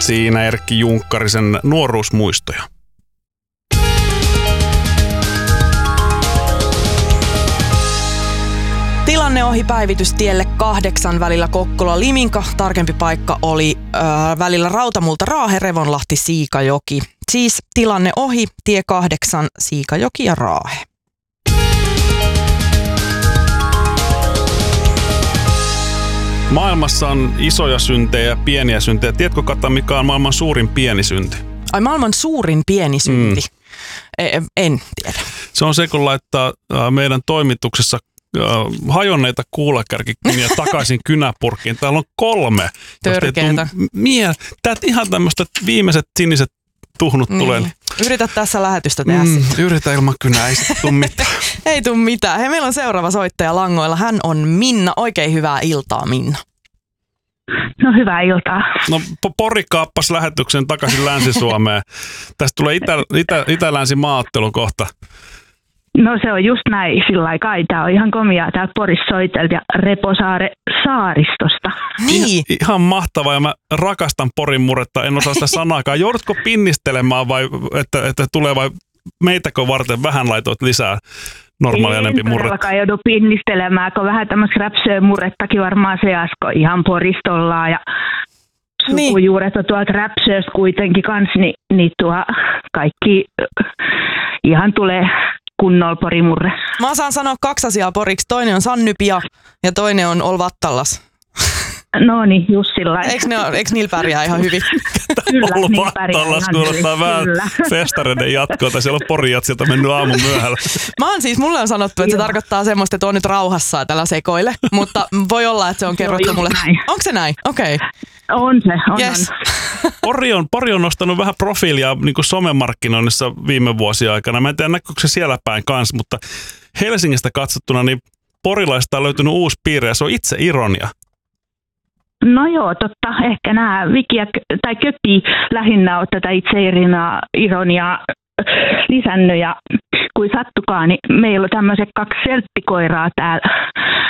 siinä Erkki Junkkarisen nuoruusmuistoja. Tilanne ohi päivitystielle 8 välillä Kokkola-Liminka. Tarkempi paikka oli välillä Rautamulta-Raahe, Revonlahti-Siikajoki. Siis tilanne ohi, tie 8, Siikajoki ja Raahe. Maailmassa on isoja syntejä ja pieniä syntejä. Tiedätkö, Kata, mikä on maailman suurin pieni synti? Ai, maailman suurin pieni synti? En tiedä. Se on se, kun laittaa meidän toimituksessa hajonneita kuulakärkikyniä takaisin kynäpurkkiin. Täällä on 3. Törkeetä. Täältä ihan tämmöistä viimeiset siniset tuhnut tulee. Yritä tässä lähetystä tehdä sitten. Yritä ilman kynää, ei sitten tule mitään. Ei tule mitään. Hei, meillä on seuraava soittaja langoilla. Hän on Minna. Oikein hyvää iltaa, Minna. No, hyvää iltaa. No, Pori kaappasi lähetyksen takaisin Länsi-Suomeen. Tästä tulee itä-länsi maaottelu kohta. No, se on just näin sillä aikaa. Tämä on ihan komiaa. Täällä Porissa soitelta ja Reposaare saaristosta. Niin. Ihan mahtavaa ja mä rakastan Porin murretta. En osaa sitä sanaakaan. Joudutko pinnistelemään vai että tulee vai meitäkö varten vähän laitoit lisää normaalia enempi murretta? En todellakaan joudu pinnistelemään, kun vähän tämmöistä räpsöä murrettakin varmaan seasko ihan Poristollaan ja sukujuuret on tuolta räpsööstä kuitenkin kanssa, niin tuo kaikki ihan tulee kunnolla Porimurre. Mä osaan sanoa 2 asiaa poriksi. Toinen on Sannypia ja toinen on Olvattallas. No niin, just sillä. Eikö niillä pärjää ihan hyvin? Kyllä, Olvattallas kuulostaa vähän festareiden jatkoa. Siellä on Porijat sieltä mennyt aamun myöhällä. Mulle on sanottu, että se tarkoittaa semmoista, että on nyt rauhassa ja tällä sekoile. Mutta voi olla, että se on kerrottu mulle. Näin. Onko se näin? Okei. Okay. On se, Yes. Pori on nostanut vähän profiilia niin kuin somemarkkinoinnissa viime vuosien aikana. Mä en tiedä, näkyykö se siellä päin kanssa, mutta Helsingistä katsottuna niin porilaista on löytynyt uusi piirre ja se on itse ironia. No joo, totta. Ehkä nämä tai Köpi lähinnä on tätä itse ironiaa lisännyt ja kuin sattukaan, niin meillä on tämmöiset 2 selttikoiraa täällä